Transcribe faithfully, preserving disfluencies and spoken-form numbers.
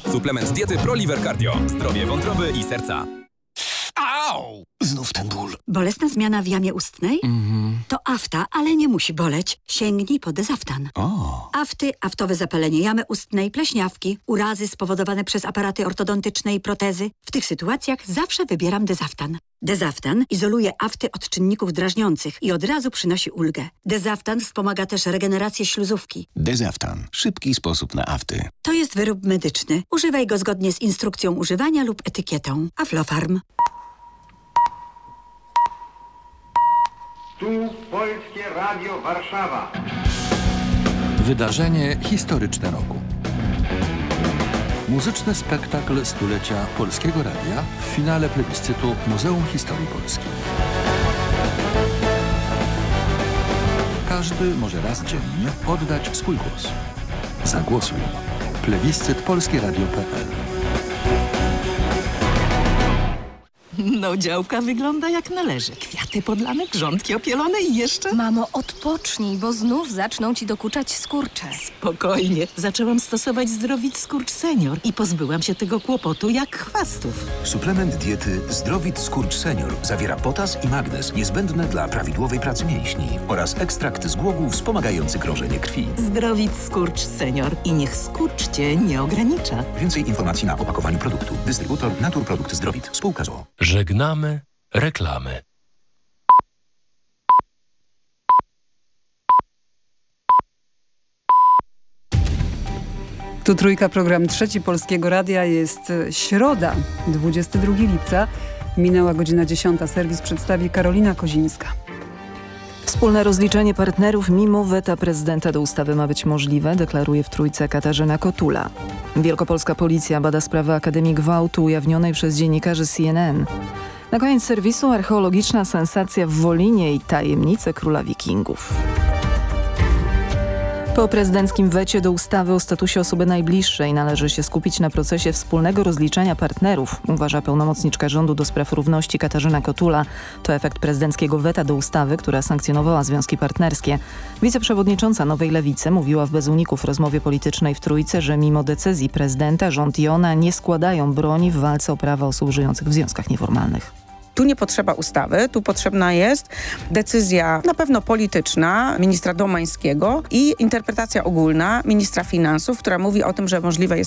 Suplement diety ProLiver Cardio. Zdrowie wątroby i serca. Au! Znów ten ból. Bolesna zmiana w jamie ustnej? Mhm. To afta, ale nie musi boleć. Sięgnij po Dezaftan. O. Afty, aftowe zapalenie jamy ustnej, pleśniawki, urazy spowodowane przez aparaty ortodontyczne i protezy. W tych sytuacjach zawsze wybieram Dezaftan. Dezaftan izoluje afty od czynników drażniących i od razu przynosi ulgę. Dezaftan wspomaga też regenerację śluzówki. Dezaftan. Szybki sposób na afty. To jest wyrób medyczny. Używaj go zgodnie z instrukcją używania lub etykietą. Aflofarm. Tu Polskie Radio Warszawa. Wydarzenie historyczne roku. Muzyczny spektakl stulecia Polskiego Radia w finale plebiscytu Muzeum Historii Polski. Każdy może raz dziennie oddać swój głos. Zagłosuj. Plebiscyt polskie radio kropka pe el. No, działka wygląda jak należy. Kwiaty podlane, grządki opielone i jeszcze... Mamo, odpocznij, bo znów zaczną ci dokuczać skurcze. Spokojnie. Zaczęłam stosować Zdrowit Skurcz Senior i pozbyłam się tego kłopotu jak chwastów. Suplement diety Zdrowit Skurcz Senior zawiera potas i magnez niezbędne dla prawidłowej pracy mięśni oraz ekstrakt z głogów wspomagający krążenie krwi. Zdrowit Skurcz Senior i niech skurcz cię nie ogranicza. Więcej informacji na opakowaniu produktu. Dystrybutor Naturprodukt Zdrowit. Spółka z o o. Żegnamy reklamy. Tu Trójka, program Trzeci Polskiego Radia. Jest środa, dwudziestego drugiego lipca. Minęła godzina dziesiąta. Serwis przedstawi Karolina Kozińska. Wspólne rozliczenie partnerów mimo weta prezydenta do ustawy ma być możliwe, deklaruje w Trójce Katarzyna Kotula. Wielkopolska policja bada sprawę Akademii Gwałtu ujawnionej przez dziennikarzy C N N. Na koniec serwisu archeologiczna sensacja w Wolinie i tajemnice króla wikingów. Po prezydenckim wecie do ustawy o statusie osoby najbliższej należy się skupić na procesie wspólnego rozliczania partnerów, uważa pełnomocniczka rządu do spraw równości Katarzyna Kotula. To efekt prezydenckiego weta do ustawy, która sankcjonowała związki partnerskie. Wiceprzewodnicząca Nowej Lewicy mówiła w Bez Uników rozmowie politycznej w Trójce, że mimo decyzji prezydenta rząd i ona nie składają broni w walce o prawa osób żyjących w związkach nieformalnych. Tu nie potrzeba ustawy, tu potrzebna jest decyzja na pewno polityczna ministra Domańskiego i interpretacja ogólna ministra finansów, która mówi o tym, że możliwe jest